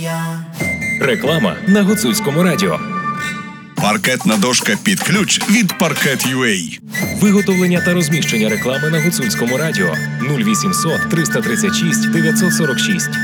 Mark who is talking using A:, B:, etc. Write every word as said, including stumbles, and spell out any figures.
A: моя.
B: Реклама на Гуцульському радіо.
C: Паркетна дошка під ключ від Паркет.ua.
B: Виготовлення та розміщення реклами на Гуцульському радіо. нуль вісімсот триста тридцять шість дев'ятсот сорок шість.